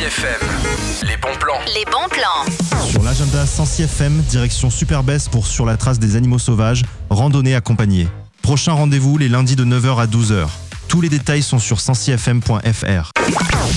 FM, les bons plans. Les bons plans. Sur l'agenda Sancy FM, direction Superbès pour Sur la trace des animaux sauvages, randonnée accompagnée. Prochain rendez-vous les lundis de 9h à 12h. Tous les détails sont sur sancyfm.fr.